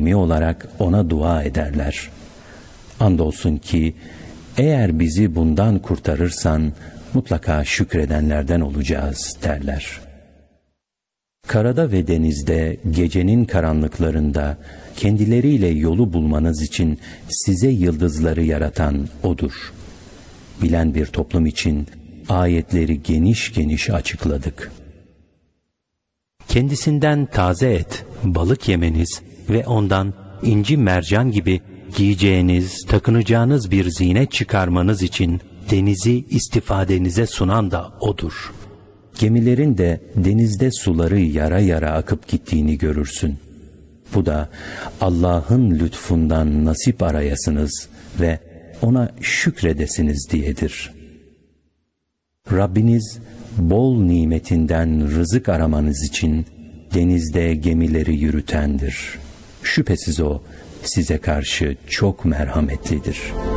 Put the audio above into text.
daimi olarak ona dua ederler. Andolsun ki eğer bizi bundan kurtarırsan mutlaka şükredenlerden olacağız derler. Karada ve denizde, gecenin karanlıklarında kendileriyle yolu bulmanız için size yıldızları yaratan O'dur. Bilen bir toplum için ayetleri geniş geniş açıkladık. Kendisinden taze et, balık yemeniz ve ondan inci mercan gibi giyeceğiniz, takınacağınız bir zinet çıkarmanız için denizi istifadenize sunan da O'dur. Gemilerin de denizde suları yara yara akıp gittiğini görürsün. Bu da Allah'ın lütfundan nasip arayasınız ve ona şükredesiniz diyedir. Rabbiniz bol nimetinden rızık aramanız için denizde gemileri yürütendir. Şüphesiz O size karşı çok merhametlidir.